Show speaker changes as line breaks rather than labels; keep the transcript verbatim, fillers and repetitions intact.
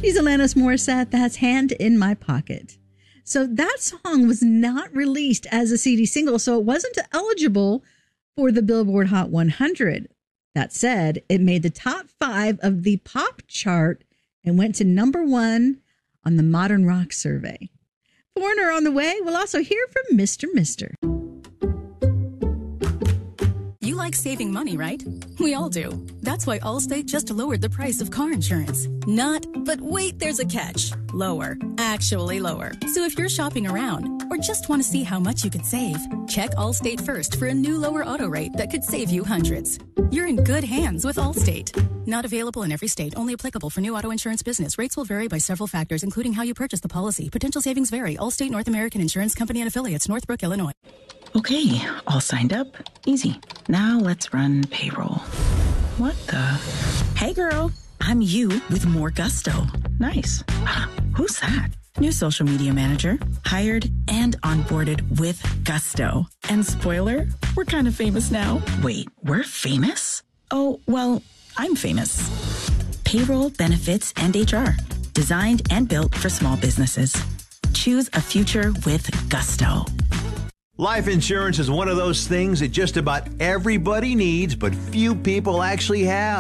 He's Alanis Morissette. That's Hand in My Pocket. So that song was not released as a C D single, so it wasn't eligible for the Billboard Hot one hundred. That said, it made the top five of the pop chart and went to number one on the Modern Rock survey. Foreigner on the way. We'll also hear from Mister Mister.
You like saving money, right? We all do. That's why Allstate just lowered the price of car insurance. Not, but wait, there's a catch. Lower. Actually lower. So if you're shopping around or just want to see how much you could save, check Allstate first for a new lower auto rate that could save you hundreds. You're in good hands with Allstate. Not available in every state. Only applicable for new auto insurance business. Rates will vary by several factors, including how you purchase the policy. Potential savings vary. Allstate North American Insurance Company and Affiliates, Northbrook, Illinois.
Okay, all signed up. Easy. Now let's run payroll. What the?
Hey, girl. I'm you with more gusto.
Nice. Who's that?
New social media manager. Hired and onboarded with gusto. And spoiler, we're kind of famous now.
Wait, we're famous?
Oh, well, I'm famous. Payroll, benefits, and H R. Designed and built for small businesses. Choose a future with gusto.
Life insurance is one of those things that just about everybody needs, but few people actually have.